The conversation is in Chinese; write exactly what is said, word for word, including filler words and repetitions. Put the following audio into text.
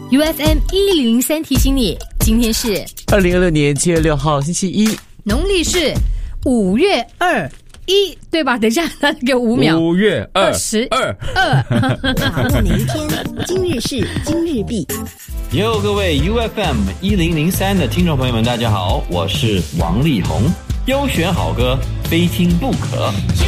U F M 一零零三提醒你，今天是二零二六年七月六号星期一， 农历是五月二一，对吧？等一下，给我五秒。 五月二十二二， 把握每一天，今日事今日毕。 哟，各位 U F M 一零零三的听众朋友们，大家好，我是王力宏，优选好歌，非听不可。